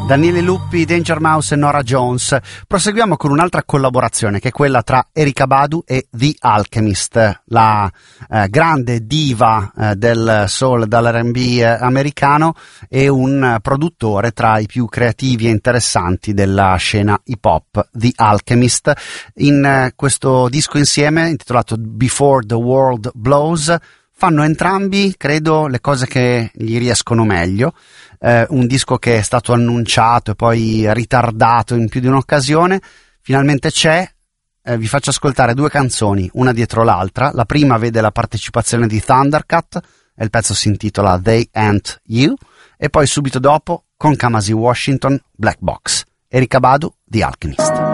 Daniele Luppi, Danger Mouse e Norah Jones. Proseguiamo con un'altra collaborazione che è quella tra Erykah Badu e The Alchemist, la grande diva del soul, dall'R&B americano, e un produttore tra i più creativi e interessanti della scena hip hop, The Alchemist. In questo disco insieme, intitolato Before the World Blows, fanno entrambi, credo, le cose che gli riescono meglio. Un disco che è stato annunciato e poi ritardato in più di un'occasione, finalmente c'è. Vi faccio ascoltare due canzoni, una dietro l'altra. La prima vede la partecipazione di Thundercat e il pezzo si intitola They Ain't You, e poi subito dopo, con Kamasi Washington, Black Box. Erykah Badu, The Alchemist.